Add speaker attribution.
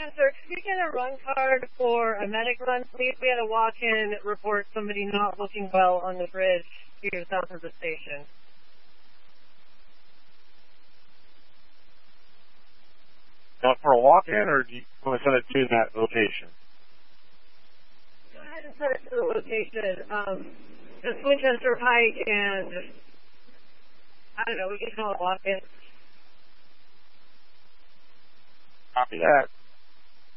Speaker 1: Yes, sir. Could you get a run card for a medic run, please? We had a walk-in report somebody not looking well on the bridge here south of the station.
Speaker 2: Not for a walk-in, or do you want to send it to that location?
Speaker 1: Go ahead and send it to the location. Just Winchester Pike and, I don't know, we can call it walk-in.
Speaker 2: Copy that.